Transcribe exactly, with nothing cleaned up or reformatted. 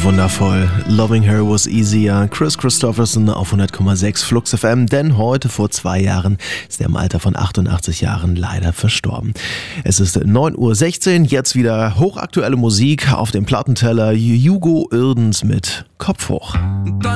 Wundervoll. Loving Her was easier. Chris Christopherson auf hundert Komma sechs Flux F M, denn heute vor zwei Jahren ist er im Alter von achtundachtzig Jahren leider verstorben. Es ist neun Uhr sechzehn, jetzt wieder hochaktuelle Musik auf dem Plattenteller. Hugo Irdens mit Kopf hoch.